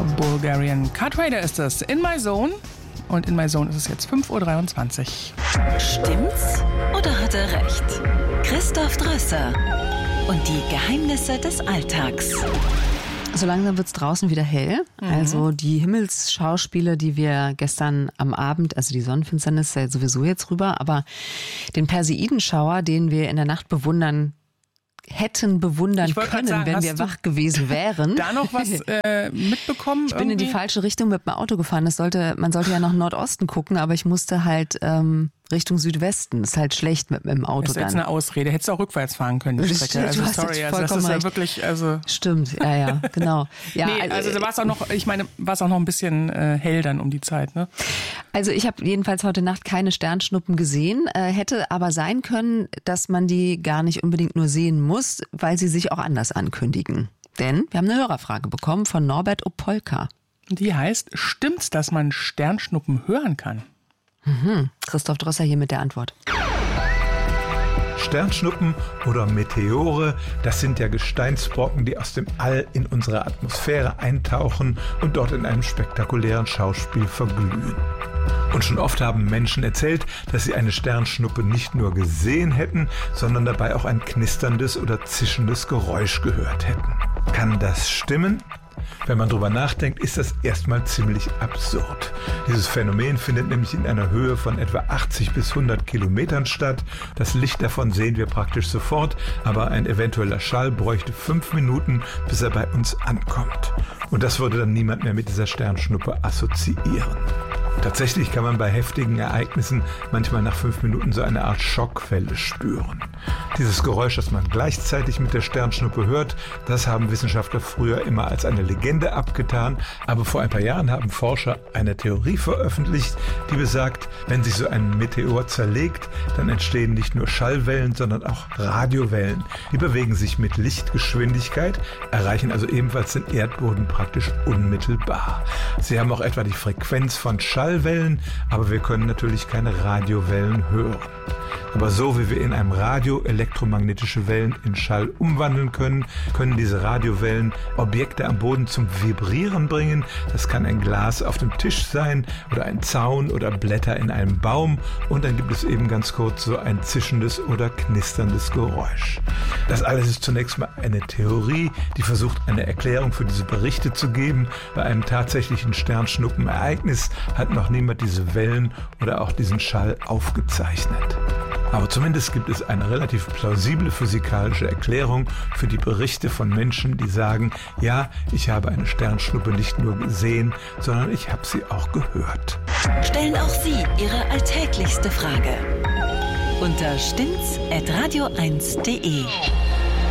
Bulgarian Cartrader ist es. In My Zone. Und in My Zone ist es jetzt 5.23 Uhr. Stimmt's oder hat er recht? Christoph Drösser und die Geheimnisse des Alltags. So langsam wird's draußen wieder hell. Also die Himmelsschauspiele, die wir gestern am Abend, also die Sonnenfinsternis ist ja sowieso jetzt rüber, aber den Perseidenschauer, den wir in der Nacht hätten bewundern können, sagen, wenn wir wach gewesen wären. Da noch was mitbekommen? Ich bin in die falsche Richtung mit dem Auto gefahren. Man sollte ja nach Nordosten gucken, aber ich musste halt Richtung Südwesten. Das ist halt schlecht mit dem Auto. Das ist jetzt eine Ausrede. Hättest du auch rückwärts fahren können, die Strecke. Also sorry, also das ist ja wirklich, also... Stimmt, ja, genau. Ja, nee, also da war es auch noch, ich meine, war es auch noch ein bisschen hell dann um die Zeit, ne? Also ich habe jedenfalls heute Nacht keine Sternschnuppen gesehen, hätte aber sein können, dass man die gar nicht unbedingt nur sehen muss, weil sie sich auch anders ankündigen. Denn wir haben eine Hörerfrage bekommen von Norbert Opolka. Die heißt, stimmt's, dass man Sternschnuppen hören kann? Christoph Drösser hier mit der Antwort. Sternschnuppen oder Meteore, das sind ja Gesteinsbrocken, die aus dem All in unsere Atmosphäre eintauchen und dort in einem spektakulären Schauspiel verglühen. Und schon oft haben Menschen erzählt, dass sie eine Sternschnuppe nicht nur gesehen hätten, sondern dabei auch ein knisterndes oder zischendes Geräusch gehört hätten. Kann das stimmen? Wenn man drüber nachdenkt, ist das erstmal ziemlich absurd. Dieses Phänomen findet nämlich in einer Höhe von etwa 80 bis 100 Kilometern statt. Das Licht davon sehen wir praktisch sofort, aber ein eventueller Schall bräuchte 5 Minuten, bis er bei uns ankommt. Und das würde dann niemand mehr mit dieser Sternschnuppe assoziieren. Tatsächlich kann man bei heftigen Ereignissen manchmal nach 5 Minuten so eine Art Schockwelle spüren. Dieses Geräusch, das man gleichzeitig mit der Sternschnuppe hört, das haben Wissenschaftler früher immer als eine Legende abgetan. Aber vor ein paar Jahren haben Forscher eine Theorie veröffentlicht, die besagt, wenn sich so ein Meteor zerlegt, dann entstehen nicht nur Schallwellen, sondern auch Radiowellen. Die bewegen sich mit Lichtgeschwindigkeit, erreichen also ebenfalls den Erdboden praktisch unmittelbar. Sie haben auch etwa die Frequenz von Schallwellen, aber wir können natürlich keine Radiowellen hören. Aber so wie wir in einem Radio elektromagnetische Wellen in Schall umwandeln können, können diese Radiowellen Objekte am Boden zum Vibrieren bringen. Das kann ein Glas auf dem Tisch sein oder ein Zaun oder Blätter in einem Baum. Und dann gibt es eben ganz kurz so ein zischendes oder knisterndes Geräusch. Das alles ist zunächst mal eine Theorie, die versucht, eine Erklärung für diese Berichte zu geben. Bei einem tatsächlichen Sternschnuppenereignis hat noch niemand diese Wellen oder auch diesen Schall aufgezeichnet. Aber zumindest gibt es eine relativ plausible physikalische Erklärung für die Berichte von Menschen, die sagen, ja, ich habe eine Sternschnuppe nicht nur gesehen, sondern ich habe sie auch gehört. Stellen auch Sie Ihre alltäglichste Frage unter stimmt's@radio1.de.